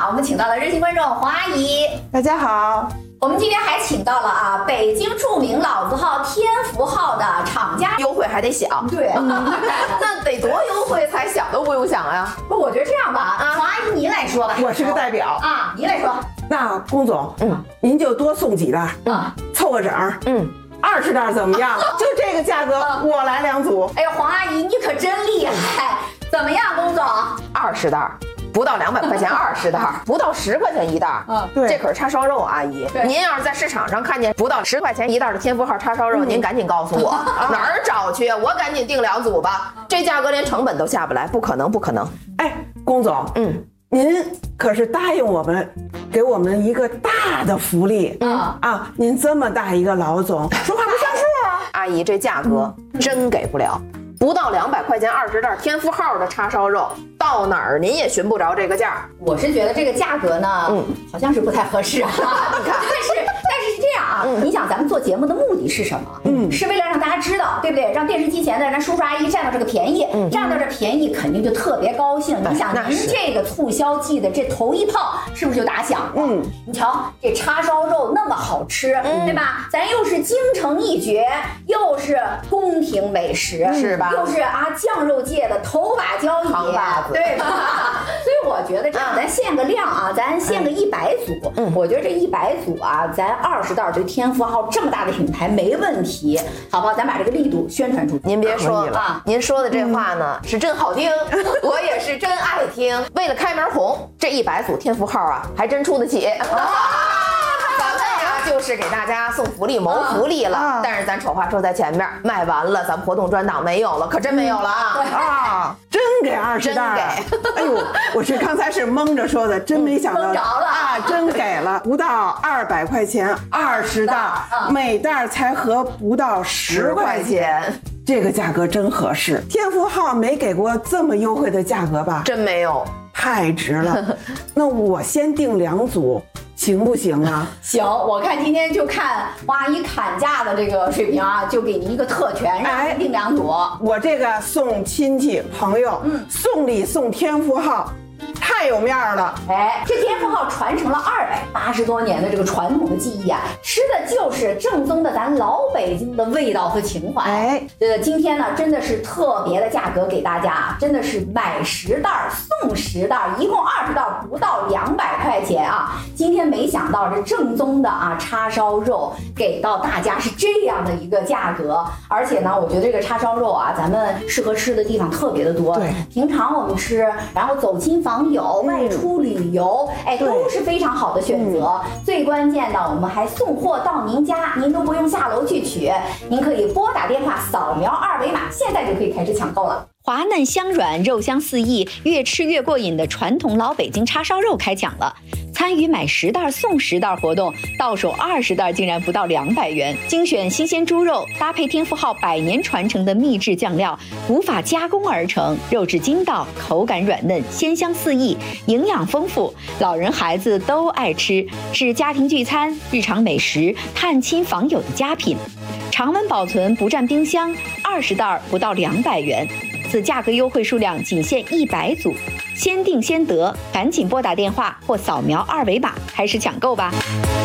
我们请到了热心观众黄阿姨。 大家好。 我们今天还请到了北京著名老字号天福号的厂家， 优惠还得想， 对， 那得多优惠才想都不用想呀。 我觉得这样吧，黄阿姨您来说吧。 我是个代表啊，您来说。 那龚总，您就多送几袋，凑个整，20袋怎么样？就这个价格，我来2组。 哎呦，黄阿姨你可真厉害，怎么样，龚总 ？20袋。不到200块钱20袋，不到10块钱1袋。 对， 这可是叉烧肉，阿姨。您要是在市场上看见不到10块钱1袋的天福号叉烧肉，您赶紧告诉我哪儿找去，我赶紧订2组吧。这价格连成本都下不来，不可能，不可能。 哎，龚总，您可是答应我们，给我们一个大的福利您这么大一个老总，说话不算数啊！ 阿姨，这价格真给不了。不到200块钱20袋天福号的叉烧肉，到哪儿您也寻不着这个价。 我是觉得这个价格呢，好像是不太合适啊。你看，但是是这样啊，你想咱们做节目的目的是什么？是为了让大家知道，对不对？让电视机前的咱叔叔阿姨占到这个便宜，占到这便宜肯定就特别高兴。你想，您这个促销季的这头一炮是不是就打响了？你瞧这叉烧肉那么好吃，对吧？咱又是京城一绝，又是宫廷美食， 是吧？ 又是酱肉界的头把交椅，对吧？所以我觉得这样，咱限个量咱限个100组。我觉得这100组咱20袋对天福号这么大的品牌没问题，好不好？咱把这个力度宣传出去。 您别说了，您说的这话呢是真好听，我也是真爱听。为了开门红，这100组天福号还真出得起。就是给大家送福利谋福利了，但是咱丑话说在前面，卖完了咱活动专档没有了，可真没有了真给20袋，哎呦，我是刚才是蒙着说的，真没想到真给了，不到200块钱20袋，每袋才合不到10块钱，这个价格真合适。天福号没给过这么优惠的价格吧？ 真没有， 太值了。那我先订2组。行不行啊？ 行，我看今天就看黄阿姨砍价的这个水平就给您一个特权，让您订2组。 我这个送亲戚朋友，送礼送天福号，太有面了。 这天福号传承了280多年的这个传统的技艺吃的就是正宗的咱老北京的味道和情怀。今天呢真的是特别的价格给大家，真的是买10袋送10袋，一共20袋，不到200块钱今天没想到这正宗的叉烧肉给到大家是这样的一个价格，而且呢，我觉得这个叉烧肉咱们适合吃的地方特别的多。 对， 平常我们吃，然后走亲访友、外出旅游，都是非常好的选择。最关键的，我们还送货到您家，您都不用下楼去取，您可以拨打电话扫描2维码，现在就可以开始抢购了。 滑嫩香软，肉香四溢，越吃越过瘾的传统老北京叉烧肉开抢了！参与买10袋送10袋活动，到手20袋竟然不到200元。精选新鲜猪肉，搭配天福号100年传承的秘制酱料，无法加工而成，肉质筋道，口感软嫩，鲜香四溢，营养丰富，老人孩子都爱吃，是家庭聚餐、日常美食、探亲访友的佳品。常温保存，不占冰箱，20袋不到200元。此价格优惠数量仅限100组，先订先得，赶紧拨打电话或扫描2维码开始抢购吧。